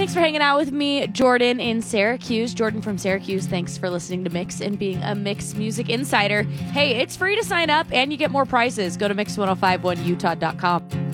Thanks for hanging out with me, Jordan in Syracuse. Jordan from Syracuse, thanks for listening to Mix and being a Mix Music Insider. Hey, it's free to sign up and you get more prizes. Go to mix1051utah.com.